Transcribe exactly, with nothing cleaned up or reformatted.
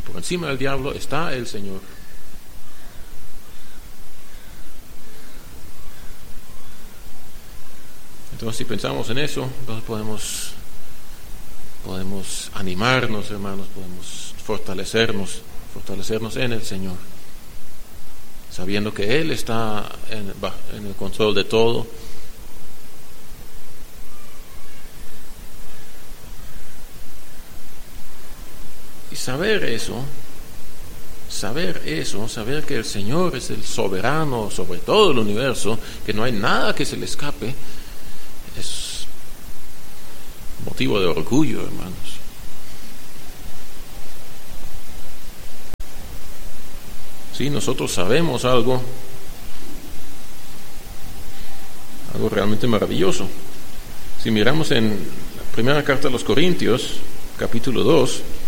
por encima del diablo está el Señor. Entonces, si pensamos en eso, entonces podemos, podemos animarnos, hermanos, podemos fortalecernos, fortalecernos en el Señor, sabiendo que Él está en, en el control de todo. Y saber eso, saber eso, saber que el Señor es el soberano sobre todo el universo, que no hay nada que se le escape, es motivo de orgullo, hermanos. Sí, nosotros sabemos algo, algo realmente maravilloso. Si miramos en la primera carta a los Corintios, capítulo dos,